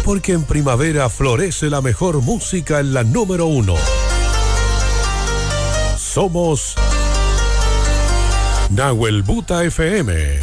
Porque en primavera florece la mejor música en la número 1. Somos Nahuel Buta FM.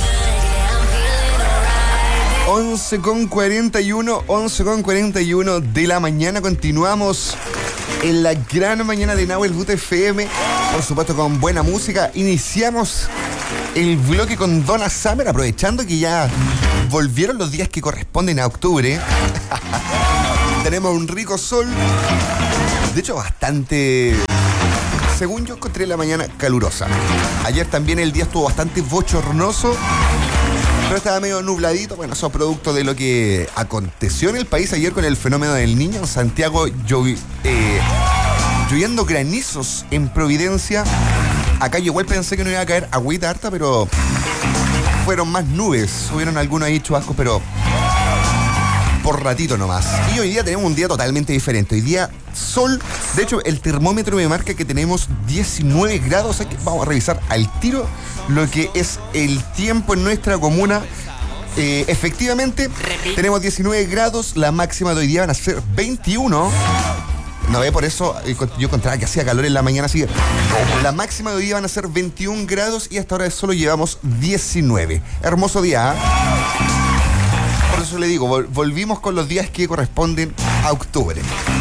11:41 de la mañana. Continuamos en la gran mañana de Nahuel Buta FM. Por supuesto, con buena música. Iniciamos el bloque con Donna Summer, aprovechando que ya volvieron los días que corresponden a octubre. Tenemos un rico sol. De hecho, bastante, según yo encontré la mañana, calurosa. Ayer también el día estuvo bastante bochornoso, pero estaba medio nubladito. Bueno, eso es producto de lo que aconteció en el país ayer con el fenómeno del Niño. En Santiago lloviendo granizos en Providencia. Acá yo igual pensé que no iba a caer agüita harta, pero fueron más nubes. Hubieron algunos ahí chubascos, pero por ratito nomás. Y hoy día tenemos un día totalmente diferente. Hoy día sol. De hecho, el termómetro me marca que tenemos 19 grados. Aquí vamos a revisar al tiro lo que es el tiempo en nuestra comuna. Efectivamente, tenemos 19 grados. La máxima de hoy día van a ser 21. No ve, por eso yo encontraba que hacía calor en la mañana, así que la máxima de hoy día van a ser 21 grados y hasta ahora solo llevamos 19. Hermoso día, ¿eh? Por eso le digo, volvimos con los días que corresponden a octubre.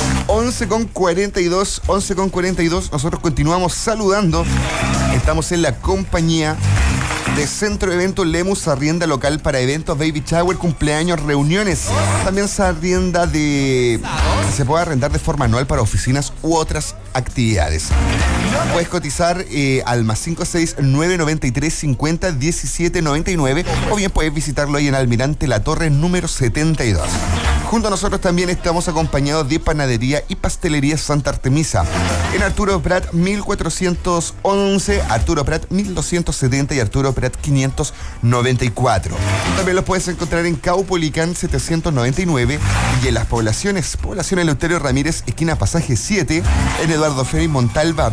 11:42, nosotros continuamos saludando. Estamos en la compañía de Centro de Eventos Lemus, arrienda local para eventos, baby shower, cumpleaños, reuniones. También se arrienda se puede arrendar de forma anual para oficinas u otras actividades. Puedes cotizar al +56 993 50 17 99 o bien puedes visitarlo ahí en Almirante La Torre número 72. Junto a nosotros también estamos acompañados de Panadería y Pastelería Santa Artemisa en Arturo Prat 1411, Arturo Prat 1270 y Arturo Prat 594. También los puedes encontrar en Caupolicán 799 y en las poblaciones Eleuterio Ramírez, esquina Pasaje 7, en Eduardo Frei Montalva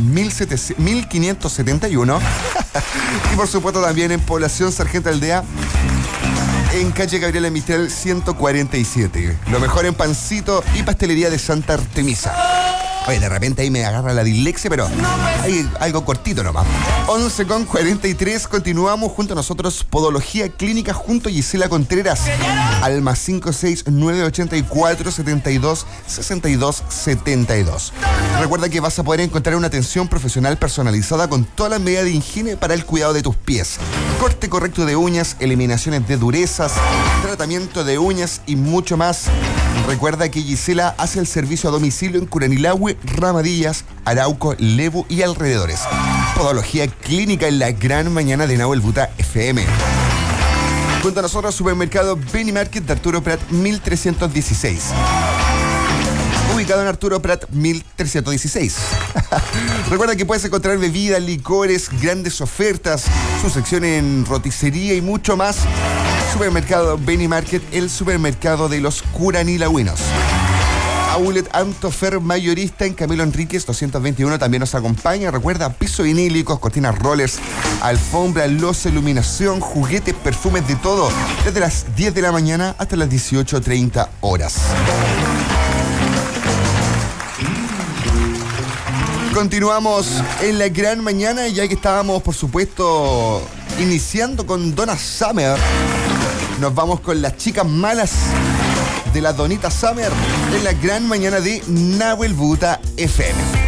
1571 y por supuesto también en población Sargento Aldea, en calle Gabriela Mistral 147. Lo mejor en pancito y pastelería de Santa Artemisa. Oye, de repente ahí me agarra la dislexia, pero hay algo cortito nomás. 11:43, continuamos junto a nosotros, Podología Clínica junto a Gisela Contreras, al +56 984 72 62 72. Recuerda que vas a poder encontrar una atención profesional personalizada con todas las medidas de higiene para el cuidado de tus pies. Corte correcto de uñas, eliminaciones de durezas, tratamiento de uñas y mucho más. Recuerda que Gisela hace el servicio a domicilio en Curanilahue, Ramadillas, Arauco, Lebu y alrededores. Podología Clínica en la gran mañana de Nahuel Buta FM. Junto a nosotros, Supermercado Benny Market de Arturo Prat 1316. Ubicado en Arturo Prat 1316. Recuerda que puedes encontrar bebidas, licores, grandes ofertas, su sección en roticería y mucho más. Supermercado Benny Market, el supermercado de los curanilagüinos. Aulet Antofer Mayorista en Camilo Enríquez 221 también nos acompaña. Recuerda, piso vinílicos, cortinas rollers, alfombra, loza, iluminación, juguetes, perfumes, de todo, desde las 10 de la mañana hasta las 18:30 horas. Continuamos en la gran mañana, ya que estábamos, por supuesto, iniciando con Donna Summer. Nos vamos con las chicas malas de la Donita Summer en la gran mañana de Nahuel Buta FM.